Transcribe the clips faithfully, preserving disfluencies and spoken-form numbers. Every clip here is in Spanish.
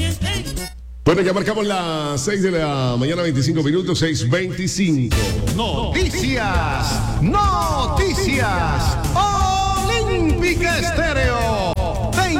Bueno, ya marcamos las seis de la mañana, veinticinco minutos, seis veinticinco. Noticias, noticias. Olímpica Estéreo te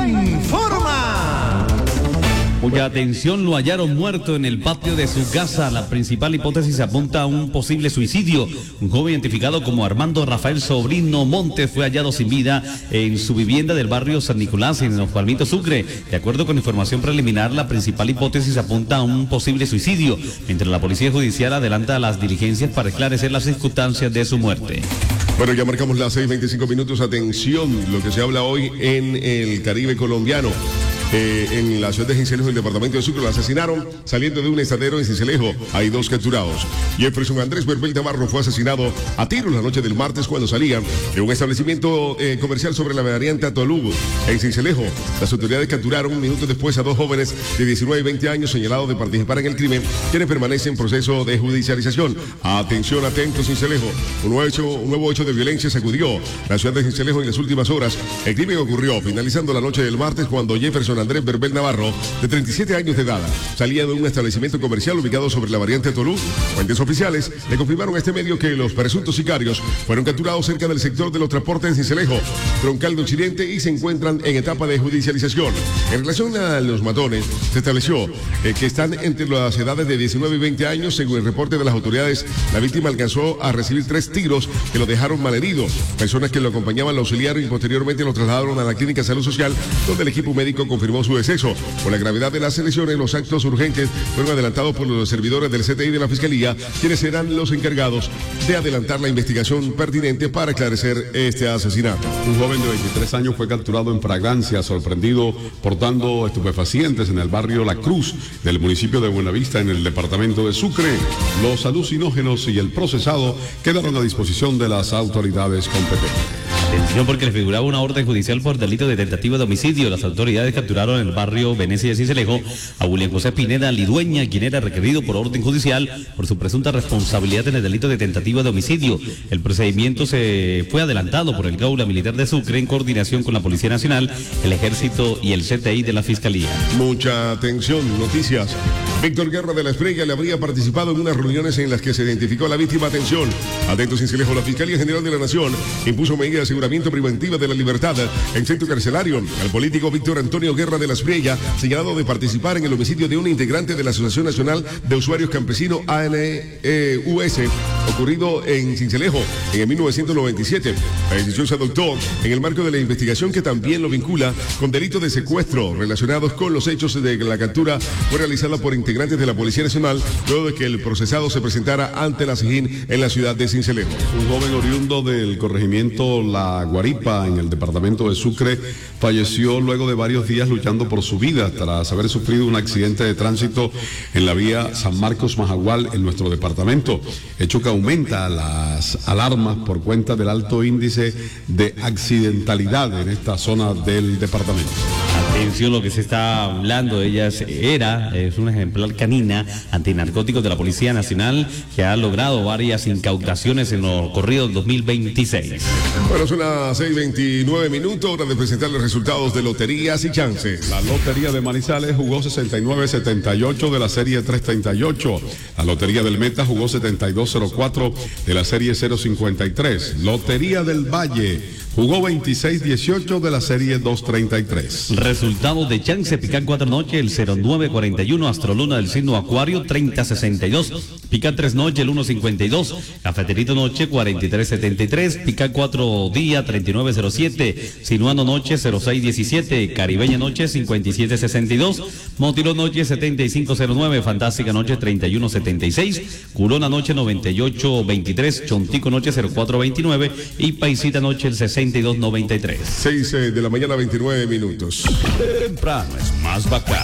informa. Mucha atención, lo hallaron muerto en el patio de su casa. La principal hipótesis apunta a un posible suicidio. Un joven identificado como Armando Rafael Sobrino Montes fue hallado sin vida en su vivienda del barrio San Nicolás, en Los Palmitos, Sucre. De acuerdo con información preliminar, la principal hipótesis apunta a un posible suicidio, mientras la policía judicial adelanta las diligencias para esclarecer las circunstancias de su muerte. Bueno, ya marcamos las seis veinticinco minutos. Atención, lo que se habla hoy en el Caribe colombiano. Eh, en la ciudad de Cincelejo, en el departamento de Sucre, lo asesinaron saliendo de un estadero en Cincelejo. Hay dos capturados. Jefferson Andrés Berbel Navarro fue asesinado a tiros la noche del martes cuando salía de un establecimiento eh, comercial sobre la variante Atolugo, en Cincelejo. Las autoridades capturaron un minuto después a dos jóvenes de diecinueve y veinte años señalados de participar en el crimen, quienes permanecen en proceso de judicialización. Atención, atentos, Cincelejo. Un nuevo hecho, un nuevo hecho de violencia sacudió la ciudad de Cincelejo en las últimas horas. El crimen ocurrió finalizando la noche del martes cuando Jefferson Andrés Berbel Navarro, de treinta y siete años de edad, salía de un establecimiento comercial ubicado sobre la variante Tolú. Fuentes oficiales le confirmaron a este medio que los presuntos sicarios fueron capturados cerca del sector de los transportes en Cincelejo, Troncal de Occidente, y se encuentran en etapa de judicialización. En relación a los matones, se estableció eh, que están entre las edades de diecinueve y veinte años. Según el reporte de las autoridades, la víctima alcanzó a recibir tres tiros que lo dejaron malherido. Personas que lo acompañaban lo auxiliaron y posteriormente lo trasladaron a la clínica de salud social, donde el equipo médico confirmó su deceso. Por la gravedad de las lesiones, los actos urgentes fueron adelantados por los servidores del C T I de la Fiscalía, quienes serán los encargados de adelantar la investigación pertinente para esclarecer este asesinato. Un joven de veintitrés años fue capturado en flagrancia, sorprendido portando estupefacientes en el barrio La Cruz del municipio de Buenavista, en el departamento de Sucre. Los alucinógenos y el procesado quedaron a disposición de las autoridades competentes. Atención, porque le figuraba una orden judicial por delito de tentativa de homicidio. Las autoridades capturaron en el barrio Venecia de Cincelejo a William José Pineda Lidueña, quien era requerido por orden judicial por su presunta responsabilidad en el delito de tentativa de homicidio. El procedimiento se fue adelantado por el Gaula Militar de Sucre en coordinación con la Policía Nacional, el Ejército y el C T I de la Fiscalía. Mucha atención, noticias. Víctor Guerra de la Espriella le habría participado en unas reuniones en las que se identificó a la víctima. Atención, atentos, Cincelejo. La Fiscalía General de la Nación impuso medidas de aseguramiento preventiva de la libertad en centro carcelario al político Víctor Antonio Guerra de la Espriella, señalado de participar en el homicidio de un integrante de la Asociación Nacional de Usuarios Campesinos A N U S, ocurrido en Cincelejo en mil novecientos noventa y siete. La decisión se adoptó en el marco de la investigación que también lo vincula con delitos de secuestro relacionados con los hechos de la captura fue realizada por integrantes de la Policía Nacional luego de que el procesado se presentara ante la SIJIN en la ciudad de Cincelejo. Un joven oriundo del corregimiento La Guaripa, en el departamento de Sucre, falleció luego de varios días luchando por su vida tras haber sufrido un accidente de tránsito en la vía San Marcos-Majagual en nuestro departamento, hecho que aumenta las alarmas por cuenta del alto índice de accidentalidad en esta zona del departamento. Atención, lo que se está hablando, ella es, era, es una ejemplar canina antinarcóticos de la Policía Nacional que ha logrado varias incautaciones en los corridos dos mil veintiséis. Bueno, son las seis veintinueve minutos, hora de presentar los resultados de Loterías y Chances. La Lotería de Manizales jugó sesenta y nueve setenta y ocho de la serie trescientos treinta y ocho. La Lotería del Meta jugó setenta y dos cero cuatro de la serie cero cincuenta y tres. Lotería del Valle jugó veintiséis dieciocho de la serie doscientos treinta y tres. Resultados de chance: Pican cuatro noche el cero nueve cuarenta y uno, Astroluna del signo Acuario treinta sesenta y dos, Pican tres noche el uno cincuenta y dos, Cafeterito noche cuarenta y tres setenta y tres, Pican cuatro día treinta y nueve cero siete, Sinuano noche cero seis diecisiete, Caribeña noche cincuenta y siete sesenta y dos, Motilón noche setenta y cinco cero nueve, Fantástica noche treinta y uno setenta y seis, Culona noche noventa y ocho veintitrés, Chontico noche cero cuatro veintinueve y Paisita noche el sesenta y dos noventa y tres. seis de la mañana, veintinueve minutos. Temprano es más bacán.